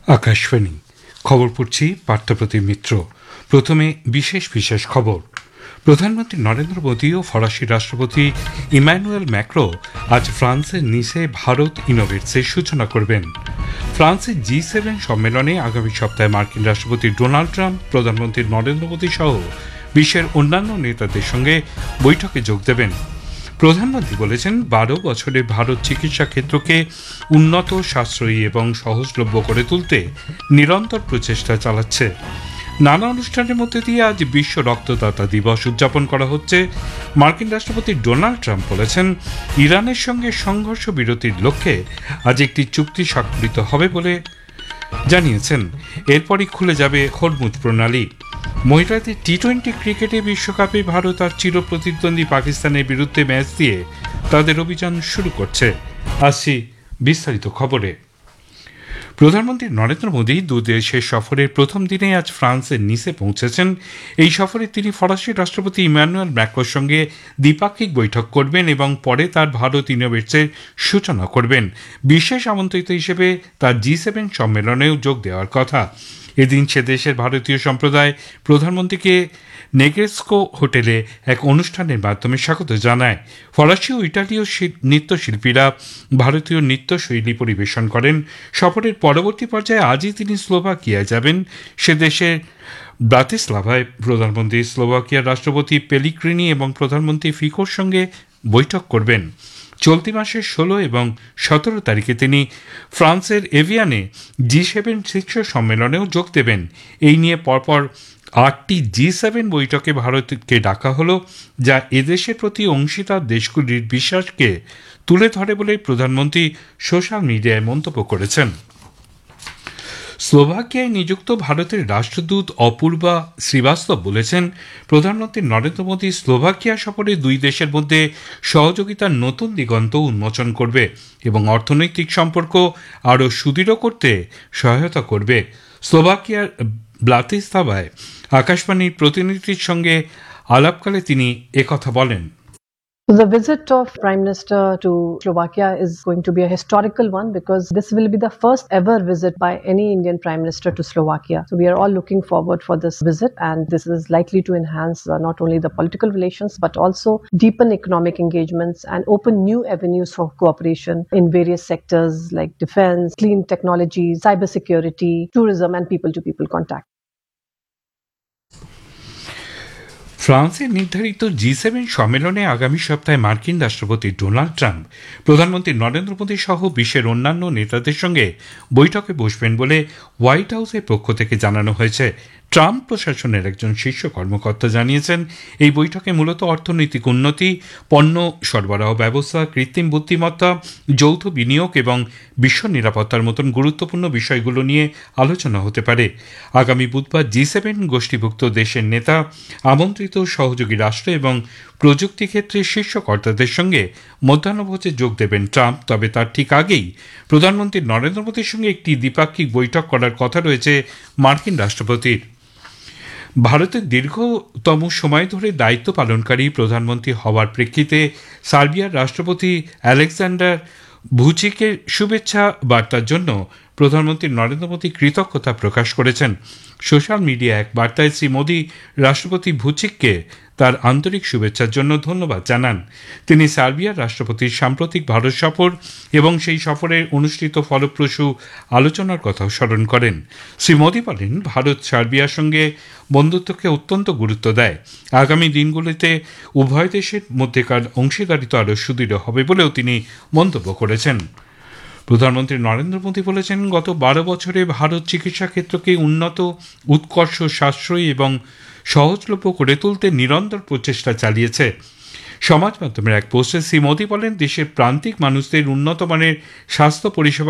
আকাশবাণী খবর পড়ছি পার্থপ্রতি মিত্র। প্রথমে বিশেষ বিশেষ খবর। প্রধানমন্ত্রী নরেন্দ্র মোদী ও ফরাসি রাষ্ট্রপতি ইমানুয়েল ম্যাক্রো আজ ফ্রান্সের নিসে ভারত ইনোভেটসের সূচনা করবেন। ফ্রান্সের G7 সম্মেলনে আগামী সপ্তাহে মার্কিন রাষ্ট্রপতি ডোনাল্ড ট্রাম্প, প্রধানমন্ত্রী নরেন্দ্র মোদী সহ বিশ্বের অন্যান্য নেতাদের সঙ্গে বৈঠকে যোগ দেবেন। প্রধানমন্ত্রী বলেছেন, 12 বছরে ভারত চিকিৎসা ক্ষেত্রকে উন্নত, সাশ্রয়ী এবং সহজলভ্য করে তুলতে নিরন্তর প্রচেষ্টা চালাচ্ছে। নানা অনুষ্ঠানের মধ্যে দিয়ে আজ বিশ্ব রক্তদাতা দিবস উদযাপন করা হচ্ছে। মার্কিন রাষ্ট্রপতি ডোনাল্ড ট্রাম্প বলেছেন, ইরানের সঙ্গে সংঘর্ষ বিরতির লক্ষ্যে আজ একটি চুক্তি স্বাক্ষরিত হবে বলে জানিয়েছেন। এরপরই খুলে যাবে হরমুজ প্রণালী। মহিলাদের টি-20 ক্রিকেটে বিশ্বকাপে ভারত আর চিরপ্রতিদ্বন্দ্বী পাকিস্তানের বিরুদ্ধে ম্যাচ দিয়ে তাদের অভিযান শুরু করছে। আসছি বিস্তারিত খবরে। প্রধানমন্ত্রী নরেন্দ্র মোদী দুদেশের সফরের প্রথম দিনে আজ ফ্রান্সের নিসে পৌঁছেছেন। এই সফরে তিনি ফরাসি রাষ্ট্রপতি ইমানুয়েল ম্যাক্রোর সঙ্গে দ্বিপাক্ষিক বৈঠক করবেন এবং পরে তার ভারত ইনোভেটসের সূচনা করবেন। বিশেষ আমন্ত্রিত হিসেবে তার G7 সম্মেলনেও যোগ দেওয়ার কথা। এদিন সে দেশের ভারতীয় সম্প্রদায় প্রধানমন্ত্রীকে নেগ্রেস্কো হোটেলে এক অনুষ্ঠানের মাধ্যমে স্বাগত জানায়। ফরাসি ও ইটালীয় নৃত্যশিল্পীরা ভারতীয় নৃত্যশৈলী পরিবেশন করেন। সফরের পরবর্তী পর্যায়ে আজই তিনি স্লোভাকিয়ায় যাবেন। সে দেশের ব্রাতিস্লাভায় প্রধানমন্ত্রী স্লোভাকিয়ার রাষ্ট্রপতি পেলিগ্রিনি এবং প্রধানমন্ত্রী ফিকোর সঙ্গে বৈঠক করবেন। চলতি মাসের 16 এবং 17 তারিখে তিনি ফ্রান্সের এভিয়ানে G7 শীর্ষ সম্মেলনেও যোগ দেবেন। এই নিয়ে পরপর 8টি G7 বৈঠকে ভারতকে ডাকা হলো, যা এদেশের প্রতি অংশীদার দেশগুলির বিশ্বাসকে তুলে ধরে বলে প্রধানমন্ত্রী সোশ্যাল মিডিয়ায় মন্তব্য করেছেন। স্লোভাকিয়ায় নিযুক্ত ভারতের রাষ্ট্রদূত অপূর্বা শ্রীবাস্তব বলেছেন, প্রধানমন্ত্রী নরেন্দ্র মোদী স্লোভাকিয়া সফরে দুই দেশের মধ্যে সহযোগিতার নতুন দিগন্ত উন্মোচন করবে এবং অর্থনৈতিক সম্পর্ক আরও সুদৃঢ় করতে সহায়তা করবে। স্লোভাকিয়ার ব্রাতিস্লাভায় আকাশবাণীর প্রতিনিধির সঙ্গে আলাপকালে তিনি একথা বলেন। The visit of Prime Minister to Slovakia is going to be a historical one because this will be the first ever visit by any Indian Prime Minister to Slovakia. So we are all looking forward for this visit, and this is likely to enhance not only the political relations but also deepen economic engagements and open new avenues for cooperation in various sectors like defense, clean technologies, cybersecurity, tourism and people-to-people contact. ফ্রান্সের নির্ধারিত G7 সম্মেলনে আগামী সপ্তাহে মার্কিন রাষ্ট্রপতি Donald Trump, প্রধানমন্ত্রী নরেন্দ্র মোদী সহ বিশ্বের অন্যান্য নেতাদের সঙ্গে বৈঠকে বসবেন বলে হোয়াইট হাউসের পক্ষ থেকে জানানো হয়েছে। ট্রাম্প প্রশাসনের একজন শীর্ষ কর্মকর্তা জানিয়েছেন, এই বৈঠকে মূলত অর্থনৈতিক উন্নতি, পণ্য সরবরাহ ব্যবস্থা, কৃত্রিম বুদ্ধিমত্তা, যৌথ বিনিয়োগ এবং বিশ্ব নিরাপত্তার মতন গুরুত্বপূর্ণ বিষয়গুলো নিয়ে আলোচনা হতে পারে। আগামী বুধবার G7 গোষ্ঠীভুক্ত দেশের নেতা, আমন্ত্রিত সহযোগী রাষ্ট্র এবং প্রযুক্তি ক্ষেত্রে শীর্ষ কর্তাদের সঙ্গে মধ্যাহ্নভোজে যোগ দেবেন ট্রাম্প। তবে তার ঠিক আগেই প্রধানমন্ত্রী নরেন্দ্র মোদীর সঙ্গে একটি দ্বিপাক্ষিক বৈঠক করার কথা রয়েছে মার্কিন রাষ্ট্রপতির। ভারতের দীর্ঘতম সময় ধরে দায়িত্ব পালনকারী প্রধানমন্ত্রী হওয়ার প্রেক্ষিতে সার্বিয়ার রাষ্ট্রপতি আলেকজান্ডার ভুচিকের শুভেচ্ছা বার্তার জন্য প্রধানমন্ত্রী নরেন্দ্র মোদী কৃতজ্ঞতা প্রকাশ করেছেন। সোশ্যাল মিডিয়া এক বার্তায় শ্রী মোদী রাষ্ট্রপতি ভুচিককে তার আন্তরিক শুভেচ্ছার জন্য ধন্যবাদ জানান। তিনি সার্বিয়ার রাষ্ট্রপতির সাম্প্রতিক ভারত সফর এবং সেই সফরের অনুষ্ঠিত ফলপ্রসূ আলোচনার কথাও স্মরণ করেন। শ্রী মোদী বলেন, ভারত সার্বিয়ার সঙ্গে বন্ধুত্বকে অত্যন্ত গুরুত্ব দেয়। আগামী দিনগুলিতে উভয় দেশের মধ্যেকার অংশীদারিত্ব আরও সুদৃঢ় হবে বলেও তিনি মন্তব্য করেছেন। প্রধানমন্ত্রী নরেন্দ্র মোদী বলেছেন, গত 12 বছরে ভারত চিকিৎসা ক্ষেত্রকে উন্নত, উৎকর্ষ, সাশ্রয়ী এবং সহজলভ্য করে তুলতে নিরন্তর প্রচেষ্টা চালিয়েছে। সমাজ মাধ্যমের এক পোস্টে শ্রী মোদী বলেন, দেশের প্রান্তিক মানুষদের উন্নত মানের স্বাস্থ্য পরিষেবা